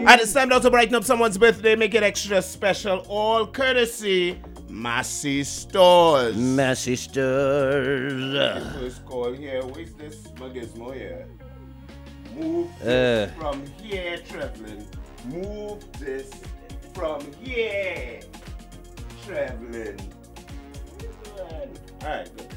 And it's time now to brighten up someone's birthday, make it extra special, all courtesy Massy Stores. Massy Stores. First call here. Where's this Magismo here? Move this from here, traveling. Move this from here, traveling. Alright, good.